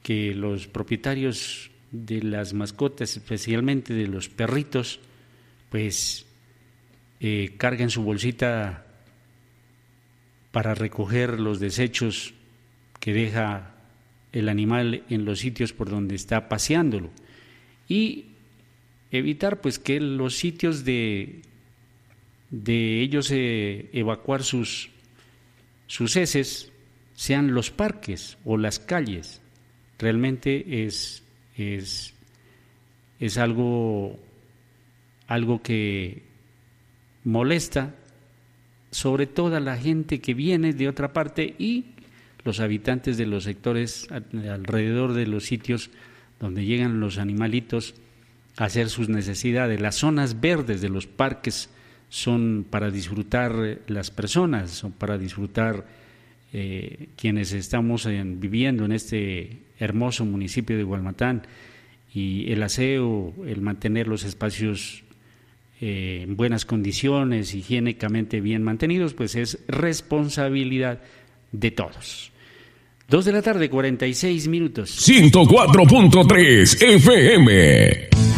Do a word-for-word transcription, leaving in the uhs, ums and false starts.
que los propietarios de las mascotas, especialmente de los perritos, pues eh, carguen su bolsita para recoger los desechos que deja el animal en los sitios por donde está paseándolo, y evitar pues que los sitios de, de ellos eh, evacuar sus, sus heces sean los parques o las calles. Realmente es, es, es algo, algo que molesta sobre todo a la gente que viene de otra parte y los habitantes de los sectores alrededor de los sitios donde llegan los animalitos a hacer sus necesidades. Las zonas verdes de los parques son para disfrutar las personas, son para disfrutar eh, quienes estamos en, viviendo en este hermoso municipio de Hualmatán, y el aseo, el mantener los espacios eh, en buenas condiciones, higiénicamente bien mantenidos, pues es responsabilidad de todos. Dos de la tarde, cuarenta y seis minutos. ciento cuatro punto tres F M.